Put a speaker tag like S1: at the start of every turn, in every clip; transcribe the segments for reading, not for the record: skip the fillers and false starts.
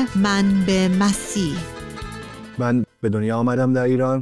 S1: من به مسیح.
S2: من به دنیا آمدم در ایران.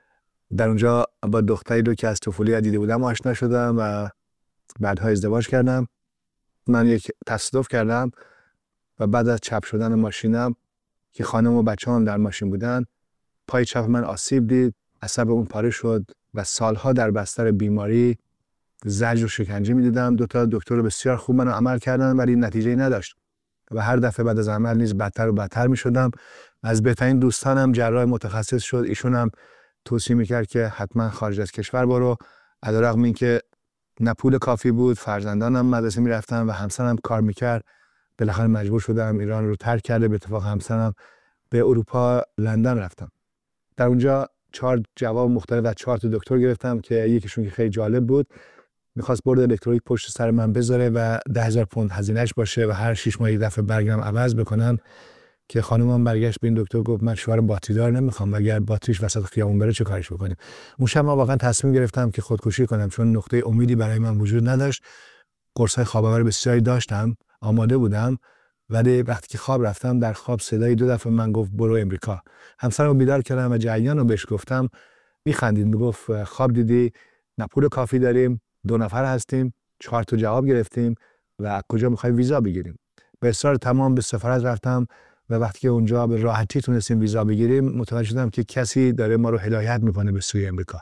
S2: در اونجا با دختری رو که از طفولی دیده بودم آشنا شدم و بعدها ازدواج کردم. من یک تصادف کردم و بعد از چپ شدن ماشینم که خانم و بچه‌ام در ماشین بودن، پای چپ من آسیب دید، عصب اون پاره شد و سالها در بستر بیماری زجر و شکنجه می‌دیدم. 2 تا دکتر بسیار خوب منو عمل کردن ولی نتیجه‌ای نداشت و هر دفعه بعد از عمل نیز بدتر و بدتر می‌شدم. از بهترین دوستانم جراح متخصص شد، ایشون هم توصیه می‌کرد که حتما خارج از کشور برو. علیرغم اینکه نه پول کافی بود، فرزندانم مدرسه می‌رفتن و همسرم کار می‌کرد، بالاخره مجبور شدم ایران رو ترک کرده. به اتفاق همسرم به اروپا، لندن رفتم. در اونجا 4 جواب مختلف از 4 تا دکتر گرفتم که یکیشون که خیلی جالب بود می‌خواست برد الکتریک پشت سر من بذاره و 10,000 پوند هزینه‌اش باشه و هر 6 ماه یک دفعه برگم عوض بکنن. که خانومم برگشت به این دکتر گفت من شوهر باتریدار نمیخوام و اگر باتریش وسط خیابون بره چه کارش بکنیم. اون شب من واقعا تصمیم گرفتم که خودکشی کنم چون نقطه امیدی برای من وجود نداشت. قرص‌های خواب‌آور بسیاری داشتم، آماده بودم، ولی وقتی که خواب رفتم در خواب صدای 2 دفعه من گفت برو امریکا. همسرمو بیدار کردم و جریان رو بهش گفتم. میخندید، میگفت خواب دیدی؟ نه پول کافی داریم، 2 نفر هستیم، 4 تا جواب گرفتیم و کجا می‌خوای ویزا بگیریم. به اصرار تمام به سفارت رفتم و وقتی که اونجا به راحتی تونستیم ویزا بگیریم متوجه شدم که کسی داره ما رو هدایت میکنه به سوی امریکا.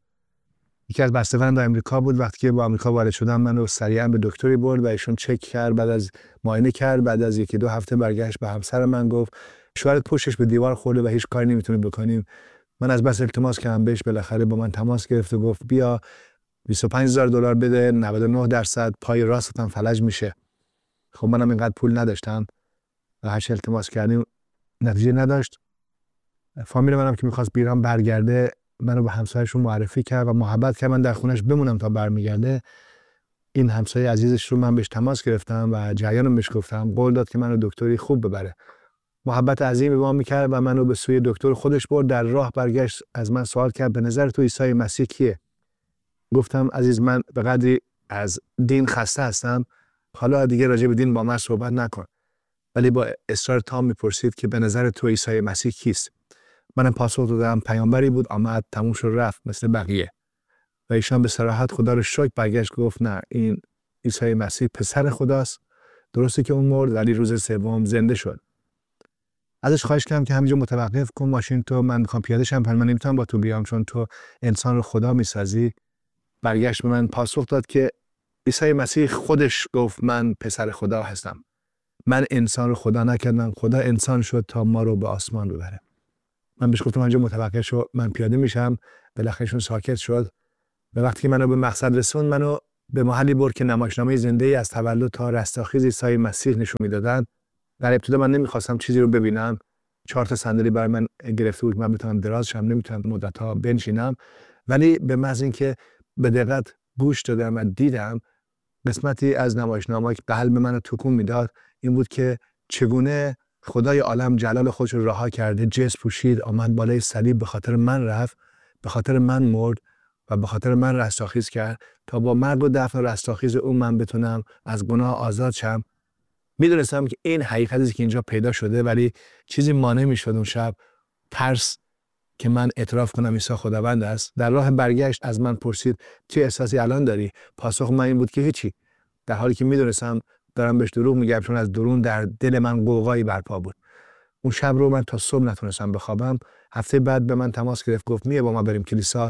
S2: یکی از بسته‌بندان امریکا بود. وقتی که با امریکا وارد شدم منو سریعا به دکتری برد و ایشون چک کرد، بعد از معاینه کرد، بعد از 1-2 هفته برگشت به همسر من گفت شوهرت پشتش به دیوار خورده و هیچ کاری نمیتونیم بکنیم. من از بس التماس کردم بهش، بالاخره با من تماس گرفت و گفت بیا $25,000 بده، 99% پای راستم فلج میشه. خب منم اینقدر پول نداشتم و هر چه التماس کردیم نتیجه نداشت. فامیل منم که می‌خواست ایران برگرده منو به همسایه‌شون معرفی کرد و محبت کرد من در خونش بمونم تا برمیگرده. این همسایه عزیزش رو من بهش تماس گرفتم و جریانم بهش گفتم، قول داد که منو دکتری خوب ببره. محبت عظیمی به ما می‌کرد و منو به سوی دکتر خودش برد. در راه برگشت از من سوال کرد به نظر تو عیسی مسیح کیه؟ گفتم عزیز من به قدری از دین خسته هستم، حالا دیگه راجع به دین با من صحبت نکن. ولی با اصرار تام میپرسید که به نظر تو عیسی مسیح کیست؟ منم پاسخ دادم پیامبری بود، آمد، تموم شد رفت مثل بقیه. و ایشان به صراحت خدا رو شکر برگشت گفت نه، این عیسی مسیح پسر خداست. درسته که اون مرد ولی روز سوم زنده شد. ازش خواهش کردم که همینجا متوقف کن ماشین تو، من میخوام پیاده شم، من نمیتونم با تو بیام چون تو انسان رو خدا میسازی. برگشت به من پاسخ داد که عیسی مسیح خودش گفت من پسر خدا هستم. من انسان رو خدا نکردم، خدا انسان شد تا ما رو به آسمان ببره. من بهش گفتم اینجا متوقف شو، من پیاده میشم. بالاخره ساکت شد و وقتی که منو به مقصد رسوند منو به محلی برد که نمایشنامه زنده‌ای از تولد تا رستاخیز عیسی مسیح نشون میدادن. در ابتدا من نمیخواستم چیزی رو ببینم. 4 تا صندلی برای من گرفته بود، من بتونم دراز شم، نمیتونم مدت‌ها بنشینم. ولی به محض اینکه به دقت گوش دادم و دیدم، قسمتی از نمایشنامه که قلب منو تکون میداد این بود که چگونه خدای عالم جلال خودش رو رها کرده، جسم پوشید، آمد بالای صلیب، به خاطر من رفت، به خاطر من مرد و به خاطر من رستاخیز کرد تا با مرگ و دفن و رستاخیز اون من بتونم از گناه آزاد شم. میدونستم که این حقیقتی که اینجا پیدا شده ولی چیزی مانع میشد اون شب، ترس که من اعتراف کنم عیسی خداوند است. در راه برگشت از من پرسید چه احساسی الان داری؟ پاسخ من این بود که هیچی، در حالی که میدونستم دارم بهش دروغ میگم چون از درون در دل من قوقایی برپا بود. اون شب رو من تا صبح نتونستم بخوابم. هفته بعد به من تماس گرفت گفت میه با ما بریم کلیسا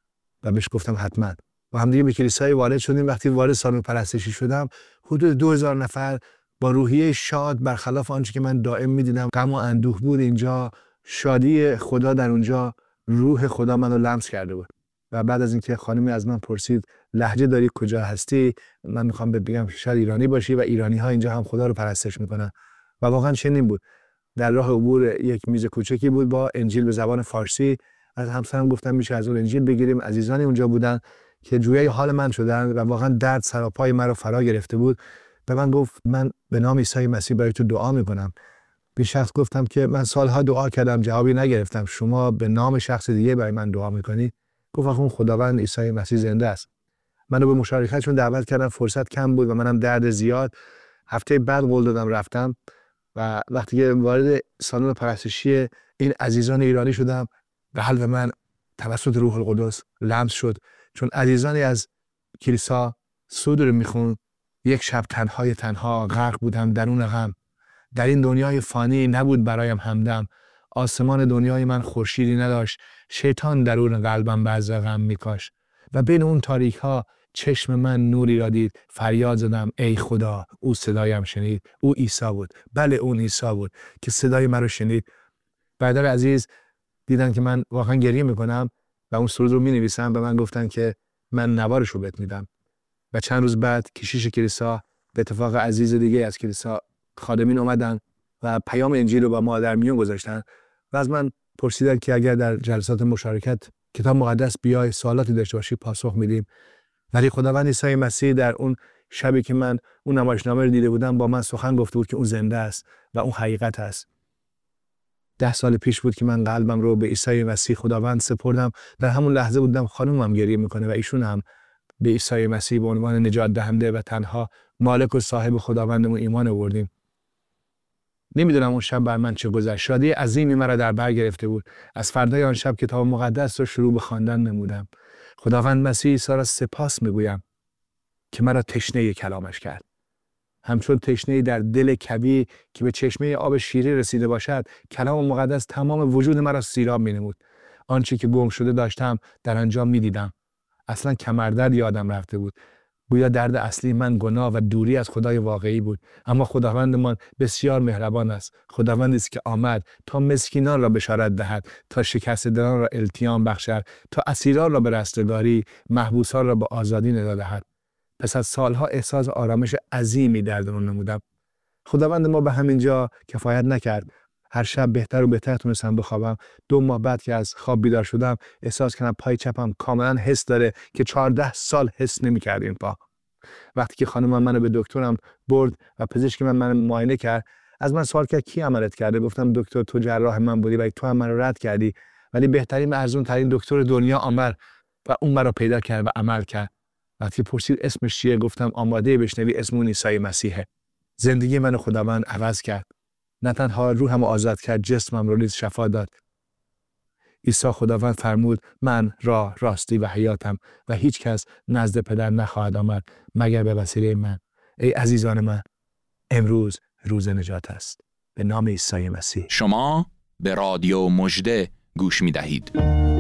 S2: و بهش گفتم حتما. با هم دیگه به کلیسای وارد شدیم. وقتی وارد سالن پرستشی شدم حدود 2000 نفر با روحیه شاد، برخلاف آنچه که من دائم میدیدم غم و اندوه بود، اینجا شادی خدا در اونجا، روح خدا منو لمس کرده بود. و بعد از اینکه خانمی از من پرسید لهجه داری، کجا هستی، من میخوام بگم شاید ایرانی باشی و ایرانی ها اینجا هم خدا رو پرستش میکنن. و واقعا چنین بود. در راه عبور یک میز کوچکی بود با انجیل به زبان فارسی. از همسرم گفتم میشه از اون انجیل بگیریم. عزیزانی اونجا بودن که جویای حال من شدن و واقعا درد سراپای من رو فرا گرفته بود. به من گفت من به نام عیسی مسیح برای تو دعا میکنم. به شخص گفتم که من سالها دعا کردم جوابی نگرفتم، شما به نام شخص دیگه برای من دعا میکنی؟ گفت اون خداوند عیسی مسیح زنده است. منو به مشارکتشون دعوت کردن، فرصت کم بود و منم درد زیاد. هفته بعد قول دادم رفتم و وقتی که وارد سالن پرستشی این عزیزان ایرانی شدم، قلب من توسط روح القدس لمس شد، چون عزیزانی از کلیسا سرود رو میخوند. یک شب تنها غرق بودم درون غم. در این دنیای فانی نبود برایم همدم. آسمان دنیای من خورشیدی نداشت. شیطان درون قلبم بعض غم میکاش. و بین اون تاریک ها چشم من نوری را دید. فریاد زدم ای خدا. او صدایم شنید. او عیسی بود. بله اون عیسی بود که صدای من رو شنید. برادر عزیز دیدن که من واقعا گریه میکنم و اون سرود رو مینویسم. به من گفتن که من نوارش رو بهت میدم. و چند روز بعد کشیش کلیسا به اتفاق عزیز دیگه از کلیسا خادمین اومدن و پیام انجیل رو با ما در میون گذاشتن و از من پرسیدن که اگر در جلسات مشارکت کتاب مقدس بیای سوالاتی داشته باشی پاسخ میدیم. ولی خداوند عیسی مسیح در اون شبی که من اون نمایشنامه رو دیده بودم با من سخن گفته بود که اون زنده است و اون حقیقت است. 10 سال پیش بود که من قلبم رو به عیسی مسیح خداوند سپردم. در همون لحظه بودم خانومم گریه میکنه و ایشون هم به عیسی مسیح به عنوان نجات دهنده و تنها مالک و صاحب خداوندمون ایمان آوردیم. نمیدونم اون شب بر من چه گذشت. شادی عظیمی مرا در بر گرفته بود. از فردای آن شب کتاب مقدس رو شروع به خواندن نمودم. خداوند مسیح عیسی را سپاس میگویم که مرا تشنه کلامش کرد. همچون تشنه در دل کوی که به چشمه آب شیری رسیده باشد، کلام مقدس تمام وجود مرا سیراب مینمود. آنچه که گم شده داشتم در انجام میدیدم. اصلا کمردرد یادم رفته بود. گویا درد اصلی من گناه و دوری از خدای واقعی بود. اما خداوندمان بسیار مهربان است. خداوندی است که آمد تا مسکینان را بشارت دهد، تا شکست دلان را التیام بخشد، تا اسیران را به رستگاری، محبوسان را به آزادی ندا دهد. پس از سالها احساس آرامش عظیمی در درون نمودم. خداوند ما به همین جا کفایت نکرد. هر شب بهتر و بهتر تونستم بخوابم. 2 ماه بعد که از خواب بیدار شدم احساس کردم پای چپم کاملا حس داره که 14 سال حس نمی‌کرد این پا. وقتی که خانمم منو به دکترم برد و پزشک من معاینه کرد، از من سوال کرد کی عملت کرده؟ گفتم دکتر تو جراح من بودی و تو هم منو رد کردی، ولی بهترین ارزون ترین دکتر دنیا آمد و اون مرا پیدا کرد و عمل کرد. وقتی پرسید اسمش چیه گفتم آماده بشنوی اسم اون عیسی مسیحه. زندگی منو خداوند عوض کرد. نه تنها روحم آزاد کرد، جسمم رو نیز شفا داد. عیسی خداوند فرمود من راه، راستی و حیاتم و هیچ کس نزد پدر نخواهد آمد مگر به وسیله من. ای عزیزان من، امروز روز نجات است. به نام عیسی مسیح.
S3: شما به رادیو مژده گوش می دهید.